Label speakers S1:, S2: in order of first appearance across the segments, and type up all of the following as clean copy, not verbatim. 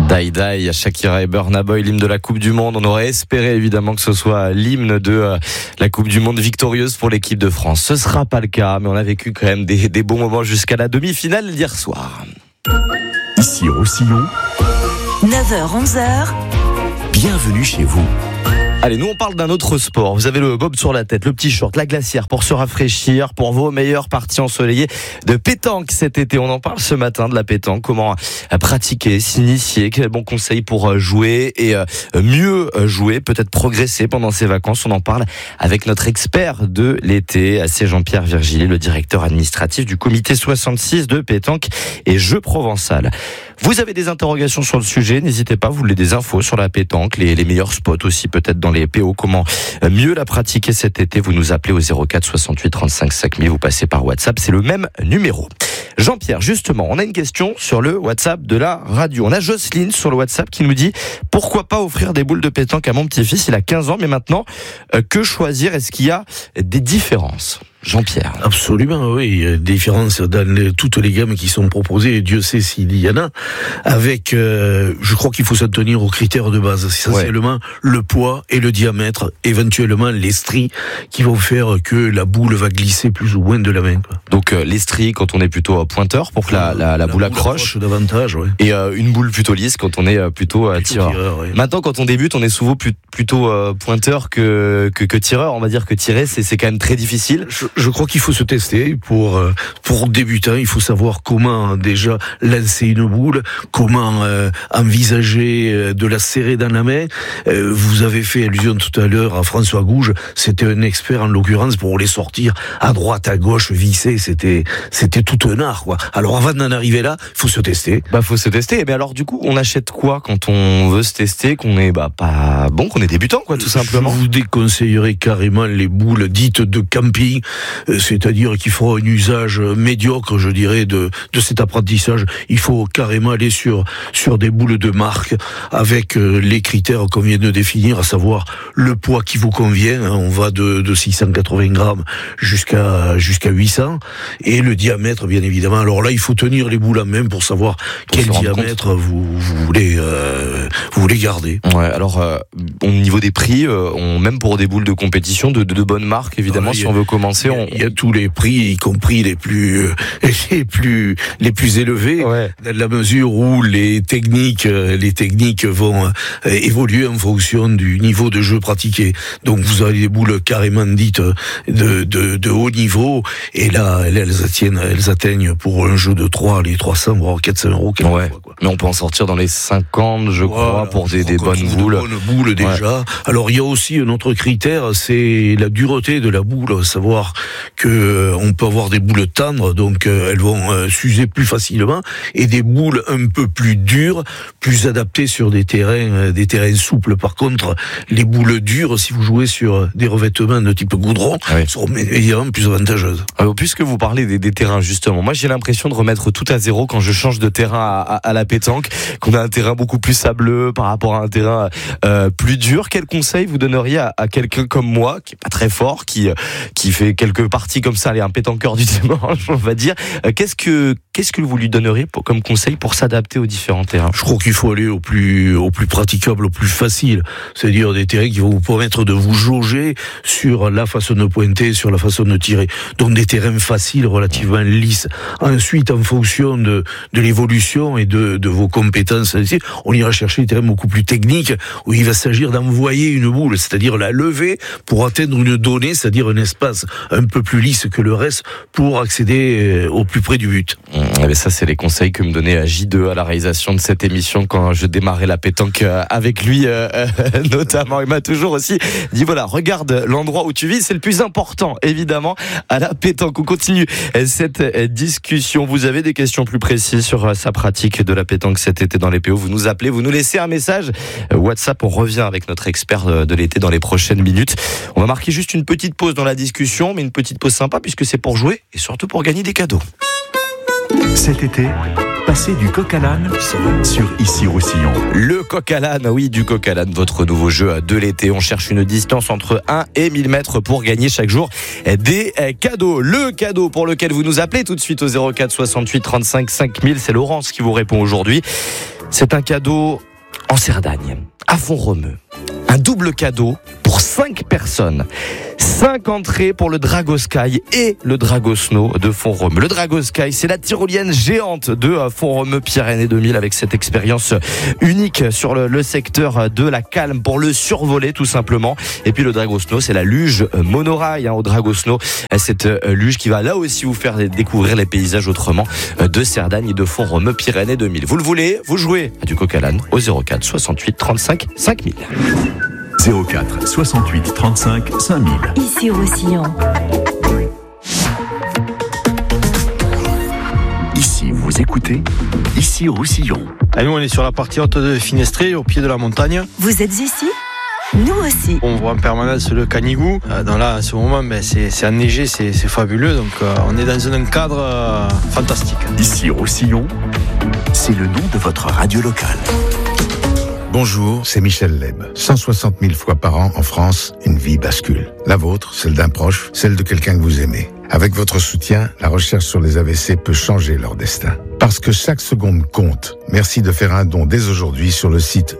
S1: Die Die, Shakira et Burna Boy, l'hymne de la Coupe du Monde. On aurait espéré évidemment que ce soit l'hymne de la Coupe du Monde victorieuse pour l'équipe de France. Ce sera pas le cas, mais on a vécu quand même des bons moments jusqu'à la demi-finale d'hier soir.
S2: Ici Roussillon,
S3: 9h-11h,
S2: bienvenue chez vous.
S1: Allez, nous on parle d'un autre sport. Vous avez le bob sur la tête, le petit short, la glacière pour se rafraîchir, pour vos meilleures parties ensoleillées de pétanque cet été. On en parle ce matin de la pétanque, comment pratiquer, s'initier, quels bons conseils pour jouer et mieux jouer, peut-être progresser pendant ces vacances. On en parle avec notre expert de l'été, c'est Jean-Pierre Virgili, le directeur administratif du comité 66 de pétanque et jeux provençal. Vous avez des interrogations sur le sujet, n'hésitez pas, vous voulez des infos sur la pétanque, les meilleurs spots aussi peut-être dans les PO, comment mieux la pratiquer cet été, vous nous appelez au 04 68 35 5000, vous passez par WhatsApp, c'est le même numéro. Jean-Pierre, justement, on a une question sur le WhatsApp de la radio. On a Jocelyne sur le WhatsApp qui nous dit « Pourquoi pas offrir des boules de pétanque à mon petit-fils ? Il a 15 ans, mais maintenant, que choisir ? Est-ce qu'il y a des différences ?» Jean-Pierre.
S4: Absolument, oui. Il y a des différences dans toutes les gammes qui sont proposées, et Dieu sait s'il y en a. Avec, je crois qu'il faut s'en tenir aux critères de base. Essentiellement, le poids et le diamètre, éventuellement les stries qui vont faire que la boule va glisser plus ou moins de la main, quoi.
S1: Donc, les stries quand on est plutôt pointeur pour que la boule accroche.
S4: Davantage, ouais.
S1: Et une boule plutôt lisse quand on est plutôt tireur.
S4: Ouais.
S1: Maintenant, quand on débute, on est souvent plutôt pointeur que tireur. On va dire que tirer, c'est quand même très difficile.
S4: Je crois qu'il faut se tester pour débutant. Il faut savoir comment déjà lancer une boule, comment envisager de la serrer dans la main. Vous avez fait allusion tout à l'heure à François Gouge. C'était un expert en l'occurrence pour les sortir à droite, à gauche, visser. C'était tout un art, quoi. Alors avant d'en arriver là, il faut se tester.
S1: Faut se tester. Mais alors du coup, on achète quoi quand on veut se tester, qu'on est pas bon, qu'on est débutant, quoi, tout simplement.
S4: Je vous déconseillerais carrément les boules dites de camping. C'est-à-dire qu'il faut un usage médiocre, je dirais, de cet apprentissage. Il faut carrément aller sur des boules de marque avec les critères qu'on vient de définir, à savoir le poids qui vous convient. On va de 680 grammes jusqu'à 800, et le diamètre, bien évidemment. Alors là, il faut tenir les boules en main pour savoir quel diamètre vous voulez garder.
S1: Ouais. Alors, au niveau des prix, même pour des boules de compétition de bonnes marques, évidemment, si on veut commencer,
S4: il y a tous les prix, y compris les plus élevés, ouais. Dans la mesure où les techniques vont évoluer en fonction du niveau de jeu pratiqué. Donc vous avez des boules carrément dites de haut niveau, et là elles atteignent pour un jeu de 3 les 300 voire 400 euros quelquefois,
S1: ouais.
S4: Quoi.
S1: Mais on peut en sortir dans les 50, je crois, pour des bonnes boules.
S4: Des bonnes boules déjà. Ouais. Alors il y a aussi un autre critère, c'est la dureté de la boule, savoir que on peut avoir des boules tendres, donc elles vont s'user plus facilement, et des boules un peu plus dures, plus adaptées sur des terrains souples. Par contre, les boules dures, si vous jouez sur des revêtements de type goudron, seront évidemment plus avantageuses.
S1: Alors, puisque vous parlez des terrains, justement, moi j'ai l'impression de remettre tout à zéro quand je change de terrain à la pétanque, qu'on a un terrain beaucoup plus sableux par rapport à un terrain plus dur. Quel conseil vous donneriez à quelqu'un comme moi, qui est pas très fort, qui fait quelques parties comme ça, un pétanqueur du dimanche, on va dire. Qu'est-ce que vous lui donneriez comme conseil pour s'adapter aux différents terrains ?
S4: Je crois qu'il faut aller au plus praticable, au plus facile. C'est-à-dire des terrains qui vont vous permettre de vous jauger sur la façon de pointer, sur la façon de tirer. Donc des terrains faciles, relativement lisses. Ensuite, en fonction de l'évolution et de vos compétences, on ira chercher des terrains beaucoup plus techniques, où il va s'agir d'envoyer une boule, c'est-à-dire la lever pour atteindre une donnée, c'est-à-dire un espace un peu plus lisse que le reste, pour accéder au plus près du but.
S1: Ça, c'est les conseils que me donnait J2 à la réalisation de cette émission quand je démarrais la pétanque avec lui, notamment. Il m'a toujours aussi dit, voilà, regarde l'endroit où tu vis, c'est le plus important, évidemment, à la pétanque. On continue cette discussion. Vous avez des questions plus précises sur sa pratique de la pétanque cet été dans les PO, vous nous appelez, vous nous laissez un message WhatsApp. On revient avec notre expert de l'été dans les prochaines minutes. On va marquer juste une petite pause dans la discussion, mais une petite pause sympa, puisque c'est pour jouer et surtout pour gagner des cadeaux.
S2: Cet été, passez du coq à l'âne sur Ici Roussillon.
S1: Le coq à l'âne, oui, du coq à l'âne, votre nouveau jeu de l'été. On cherche une distance entre 1 et 1000 mètres pour gagner chaque jour des cadeaux. Le cadeau pour lequel vous nous appelez tout de suite au 04 68 35 5000, c'est Laurence qui vous répond aujourd'hui. C'est un cadeau en Cerdagne, à Font-Romeu. Un double cadeau pour 5 personnes. 5 entrées pour le Dragosky et le Dragosno de Font-Romeu. Le Dragosky, c'est la tyrolienne géante de Font-Romeu Pyrénées 2000 avec cette expérience unique sur le secteur de la Calme pour le survoler tout simplement. Et puis le Dragosno, c'est la luge monorail au Dragosno. Cette luge qui va là aussi vous faire découvrir les paysages autrement de Cerdagne et de Font-Romeu Pyrénées 2000. Vous le voulez, vous jouez à du Coq-à-l'âne au 04 68 35 5000.
S2: 04 68 35 5000.
S3: Ici Roussillon.
S2: Ici, vous écoutez Ici Roussillon.
S5: Ah, nous, on est sur la partie haute de Finestré, au pied de la montagne.
S3: Vous êtes ici ? Nous aussi.
S5: On voit en permanence le Canigou. Donc là, en ce moment, c'est enneigé, c'est fabuleux. Donc on est dans un cadre fantastique.
S2: Ici Roussillon, c'est le nom de votre radio locale.
S6: Bonjour, c'est Michel Leb. 160 000 fois par an en France, une vie bascule. La vôtre, celle d'un proche, celle de quelqu'un que vous aimez. Avec votre soutien, la recherche sur les AVC peut changer leur destin. Parce que chaque seconde compte, merci de faire un don dès aujourd'hui sur le site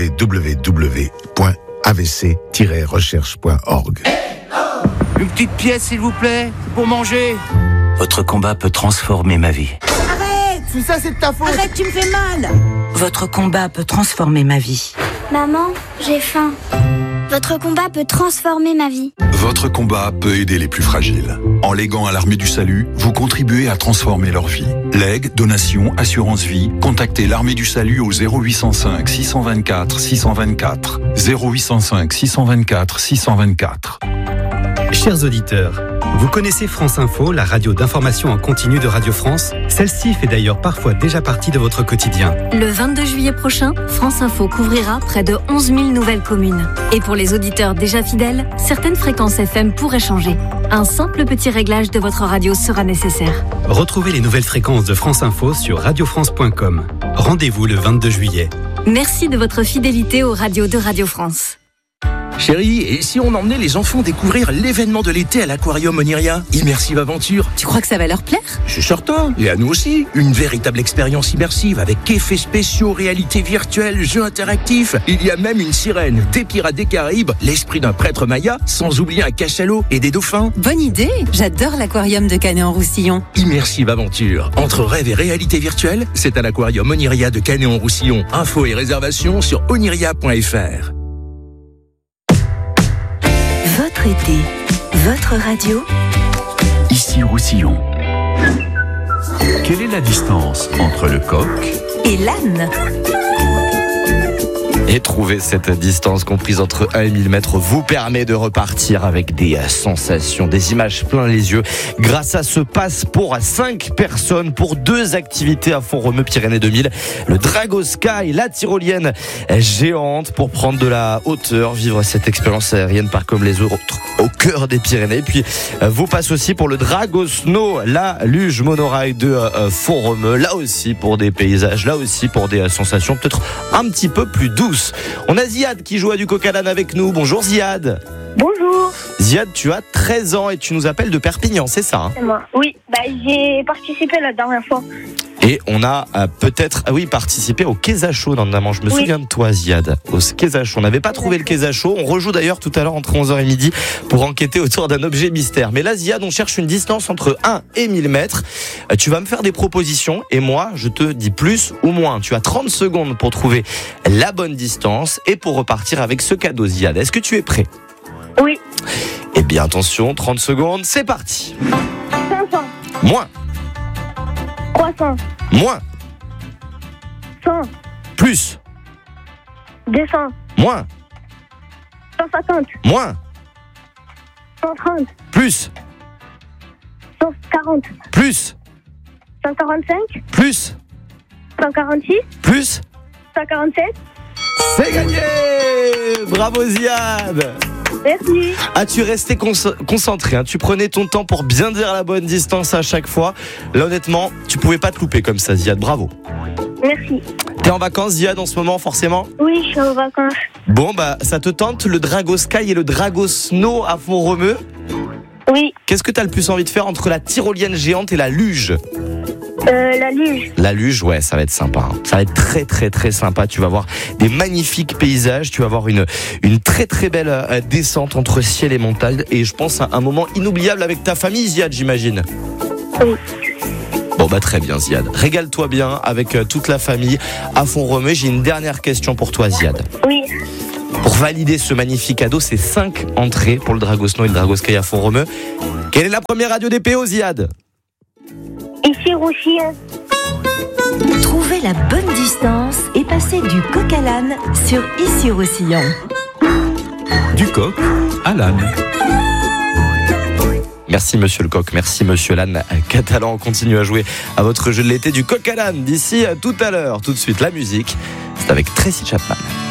S6: www.avc-recherche.org.
S7: Une petite pièce, s'il vous plaît, pour manger.
S8: Votre combat peut transformer ma vie.
S7: Si ça, c'est de ta faute.
S3: Arrête, tu me fais mal. Votre combat peut transformer ma vie.
S9: Maman, j'ai faim. Votre combat peut transformer ma vie.
S10: Votre combat peut aider les plus fragiles. En léguant à l'Armée du Salut, vous contribuez à transformer leur vie. Legs, donations, assurance vie, contactez l'Armée du Salut au 0805 624 624. 0805 624 624.
S11: Chers auditeurs, vous connaissez France Info, la radio d'information en continu de Radio France ? Celle-ci fait d'ailleurs parfois déjà partie de votre quotidien.
S12: Le 22 juillet prochain, France Info couvrira près de 11 000 nouvelles communes. Et pour les auditeurs déjà fidèles, certaines fréquences FM pourraient changer. Un simple petit réglage de votre radio sera nécessaire.
S11: Retrouvez les nouvelles fréquences de France Info sur radiofrance.com. Rendez-vous le 22 juillet.
S12: Merci de votre fidélité aux radios de Radio France.
S13: Chérie, et si on emmenait les enfants découvrir l'événement de l'été à l'Aquarium Oniria, Immersive Aventure?
S3: Tu crois que ça va leur plaire ?
S13: Je suis certain, et à nous aussi. Une véritable expérience immersive avec effets spéciaux, réalité virtuelle, jeux interactifs. Il y a même une sirène, des pirates des Caraïbes, l'esprit d'un prêtre maya, sans oublier un cachalot et des dauphins.
S3: Bonne idée. J'adore l'aquarium de Canet-en-Roussillon.
S13: Immersive Aventure. Entre rêve et réalité virtuelle, c'est à l'Aquarium Oniria de Canet-en-Roussillon. Infos et réservations sur oniria.fr.
S3: Votre été, votre radio.
S2: Ici Roussillon. Quelle est la distance entre le coq
S3: et l'âne ?
S1: Et trouver cette distance comprise entre 1 et 1000 mètres vous permet de repartir avec des sensations, des images plein les yeux grâce à ce passe-pour à 5 personnes pour 2 activités à Font-Romeu Pyrénées 2000. Le Dragosky, la tyrolienne géante pour prendre de la hauteur, vivre cette expérience aérienne par comme les autres au cœur des Pyrénées. Puis vous passez aussi pour le Dragosno, la luge monorail de Font-Romeu, là aussi pour des paysages, là aussi pour des sensations peut-être un petit peu plus douces. On a Ziad qui joue à du Coq-à-l'âne avec nous. Bonjour Ziad.
S9: Bonjour.
S1: Ziad, tu as 13 ans et tu nous appelles de Perpignan, c'est ça hein?
S9: C'est moi. Oui, j'ai participé la dernière fois.
S1: Et on a peut-être participé au Quai-à-Chaud notamment. Je me souviens de toi Ziad, au Quai-à-Chaud. On n'avait pas trouvé le Quai-à-Chaud. On rejoue d'ailleurs tout à l'heure entre 11h et midi pour enquêter autour d'un objet mystère. Mais là Ziad, on cherche une distance entre 1 et 1000 mètres. Tu vas me faire des propositions et moi je te dis plus ou moins. Tu as 30 secondes pour trouver la bonne distance et pour repartir avec ce cadeau Ziad. Est-ce que tu es prêt ?
S9: Oui.
S1: Eh bien attention, 30 secondes, c'est parti.
S9: 500.
S1: Moins.
S9: 300.
S1: Moins.
S9: 100.
S1: Plus.
S9: 200.
S1: Moins.
S9: 150.
S1: Moins.
S9: 130.
S1: Plus.
S9: 140.
S1: Plus.
S9: 145.
S1: Plus.
S9: 146.
S1: Plus.
S9: 147.
S1: C'est gagné! Bravo Ziad!
S9: Merci.
S1: As-tu resté concentré hein? Tu prenais ton temps pour bien dire la bonne distance à chaque fois. Là honnêtement, tu pouvais pas te louper comme ça Ziad, bravo.
S9: Merci.
S1: T'es en vacances Ziad en ce moment forcément?
S9: Oui, je suis en vacances.
S1: Bon bah ça te tente le Dragosky et le Dragosno à Font-Romeu?
S9: Oui.
S1: Qu'est-ce que t'as le plus envie de faire entre la tyrolienne géante et la luge?
S9: La luge.
S1: La luge, ouais, ça va être sympa. Hein. Ça va être très très très sympa. Tu vas voir des magnifiques paysages. Tu vas voir une très très belle descente entre ciel et montagne. Et je pense à un moment inoubliable avec ta famille, Ziad, j'imagine.
S9: Oui.
S1: Bon bah très bien, Ziad. Régale-toi bien avec toute la famille à Font-Romeu. J'ai une dernière question pour toi, Ziad.
S9: Oui.
S1: Pour valider ce magnifique cadeau, c'est 5 entrées pour le Dragosno et le Dragoscaille à Font-Romeu. Quelle est la première radio des PO, Ziad?
S9: Issy-Roussillon.
S3: Trouvez la bonne distance et passez du coq à l'âne sur Issy-Roussillon.
S2: Du coq à l'âne.
S1: Merci monsieur le coq, merci monsieur l'âne catalan. On continue à jouer à votre jeu de l'été du coq à l'âne d'ici à tout à l'heure. Tout de suite la musique, c'est avec Tracy Chapman.